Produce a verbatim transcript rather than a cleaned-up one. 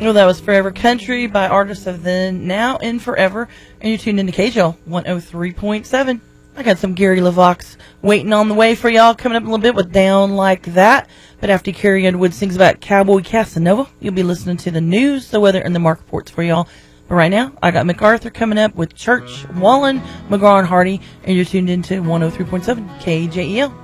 Well, that was Forever Country by artists of then, now, and forever. And you're tuned into K J L one oh three point seven. I got some Gary LaVox waiting on the way for y'all, coming up in a little bit with Down Like That. But after Carrie Underwood sings about Cowboy Casanova, you'll be listening to the news, the weather, and the market reports for y'all. But right now, I got MacArthur coming up with Church, Wallen, McGraw, and Hardy. And you're tuned into one oh three point seven K J E L.